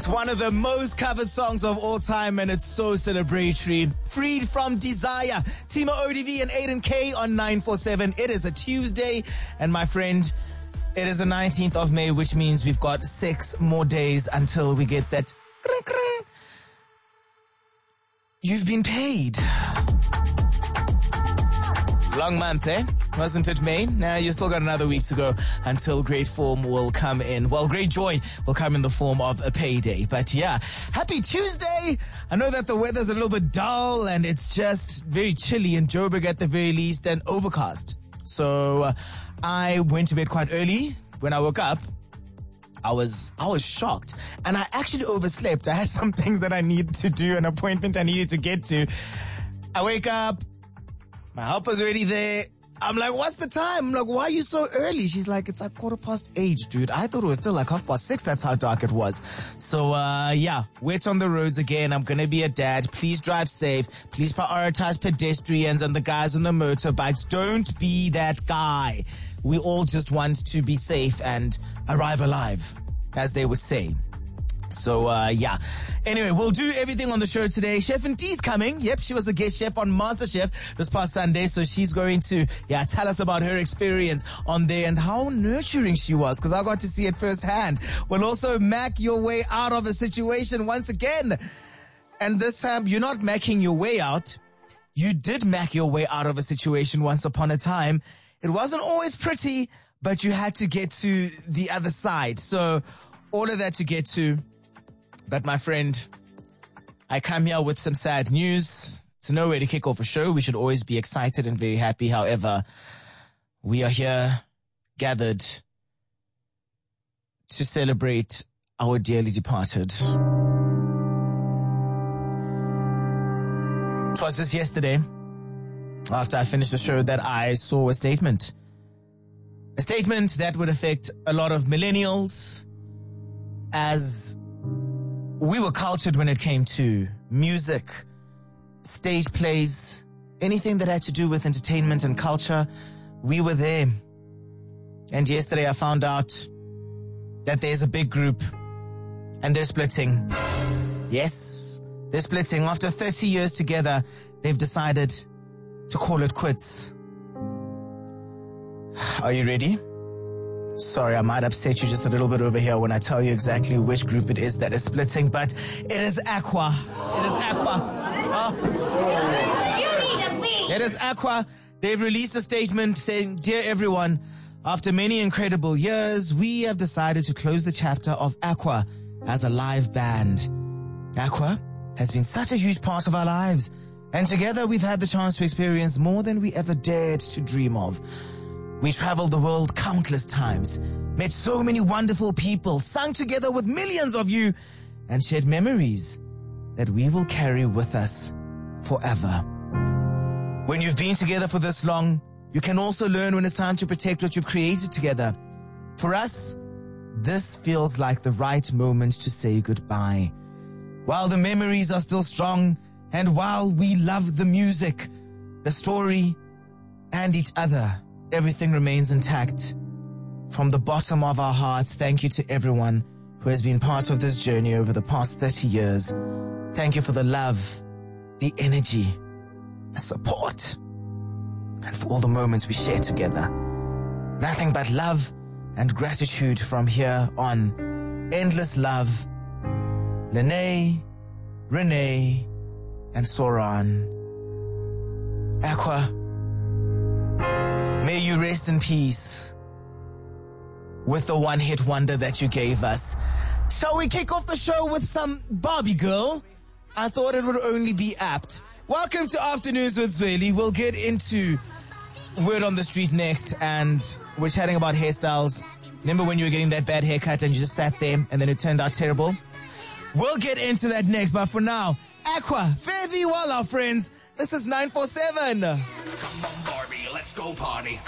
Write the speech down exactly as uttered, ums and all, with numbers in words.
one of the most covered songs of all time, and it's so celebratory. Freed from Desire, Timo O D V and Aiden K on nine four seven. It is a Tuesday, and my friend, it is the nineteenth of May, which means we've got six more days until we get that. You've been paid. Long month, eh? Wasn't it May? Now you still got another week to go until great form will come in. Well, great joy will come in the form of a payday. But yeah, happy Tuesday. I know that the weather's a little bit dull and it's just very chilly in Joburg at the very least and overcast. So uh, I went to bed quite early. When I woke up, I was I was shocked, and I actually overslept. I had some things that I needed to do, an appointment I needed to get to. I wake up, my helper's already there. I'm like, what's the time? I'm like, why are you so early? She's like, it's like quarter past eight, dude. I thought it was still like half past six. That's how dark it was. So, uh, yeah, wet on the roads again. I'm going to be a dad. Please drive safe. Please prioritize pedestrians and the guys on the motorbikes. Don't be that guy. We all just want to be safe and arrive alive, as they would say. So, uh, yeah. Anyway, we'll do everything on the show today. Chef and T's coming. Yep, she was a guest chef on MasterChef this past Sunday. So she's going to, yeah, tell us about her experience on there and how nurturing she was, because I got to see it firsthand. We'll also Mac your way out of a situation once again. And this time, you're not macking your way out. You did Mac your way out of a situation once upon a time. It wasn't always pretty, but you had to get to the other side. So all of that to get to. But my friend, I come here with some sad news. It's no way to kick off a show. We should always be excited and very happy. However, we are here gathered to celebrate our dearly departed. It was just yesterday, after I finished the show, that I saw a statement. A statement that would affect a lot of millennials, as we were cultured when it came to music, stage plays, anything that had to do with entertainment and culture. We were there. And yesterday I found out that there's a big group and they're splitting. Yes, they're splitting. After thirty years together, they've decided to call it quits. Are you ready? Sorry, I might upset you just a little bit over here when I tell you exactly which group it is that is splitting, but it is Aqua. It is Aqua. Oh. It is Aqua. They've released a statement saying, "Dear everyone, after many incredible years, we have decided to close the chapter of Aqua as a live band. Aqua has been such a huge part of our lives, and together we've had the chance to experience more than we ever dared to dream of. We traveled the world countless times, met so many wonderful people, sung together with millions of you, and shared memories that we will carry with us forever. When you've been together for this long, you can also learn when it's time to protect what you've created together. For us, this feels like the right moment to say goodbye. While the memories are still strong, and while we love the music, the story, and each other, everything remains intact. From the bottom of our hearts, thank you to everyone who has been part of this journey over the past thirty years. Thank you for the love, the energy, the support, and for all the moments we shared together. Nothing but love and gratitude from here on. Endless love. Lene, Renee, and Soran. Aqua, may you rest in peace with the one-hit wonder that you gave us. Shall we kick off the show with some Barbie Girl? I thought it would only be apt. Welcome to Afternoons with Zweli. We'll get into Word on the Street next, and we're chatting about hairstyles. Remember when you were getting that bad haircut and you just sat there and then it turned out terrible? We'll get into that next, but for now, Aqua, fare thee well, our friends. This is nine four seven. Come on, Barbie, let's go party.